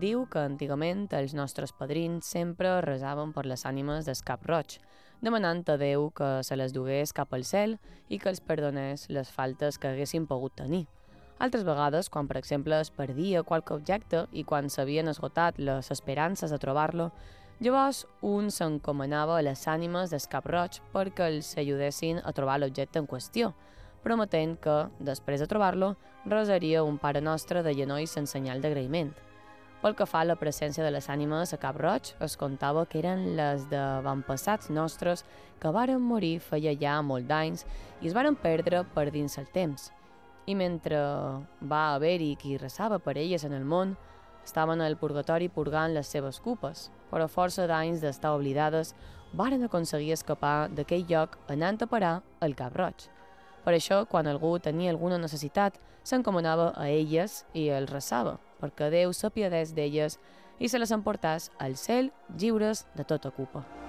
Diu que antigament els nostres padrins sempre resaven per les ànimes del Cap Roig, demanant a Déu que se les dugués cap al cel i que els perdonés les faltes que haguessin pogut tenir. Altres vegades, quan per exemple es perdia qualque objecte i quan s'havien esgotat les esperances de trobar-lo, llavors un s'encomanava a les ànimes del Cap Roig perquè els ajudessin a trobar l'objecte en qüestió, prometent que, després de trobar-lo, resaria un Pare Nostre de genolls en senyal d'agraïment. Pel que fa a la presència de les ànimes a Cap Roig, es contava que eren les d'avantpassats nostres que varen morir feia ja molt d'anys i es varen perdre per dins el temps. I mentre va haver-hi qui resava per elles en el món, estaven al purgatori purgant les seves culpes, però a força d'anys d'estar oblidades, varen aconseguir escapar d'aquell lloc anant a parar al Cap Roig. Per això, quan algú tenia alguna necessitat, s'encomanava a elles i els resava, perquè Déu s'apiadés d'elles i se les emportàs al cel lliures de tota culpa.